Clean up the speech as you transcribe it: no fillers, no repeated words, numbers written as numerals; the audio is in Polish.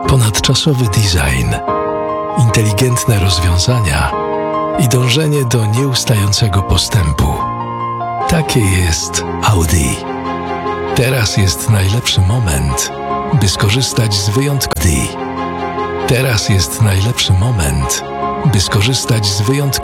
Ponadczasowy design, inteligentne rozwiązania i dążenie do nieustającego postępu. Takie jest Audi. Teraz jest najlepszy moment, by skorzystać z wyjątku. Teraz jest najlepszy moment, by skorzystać z wyjątku.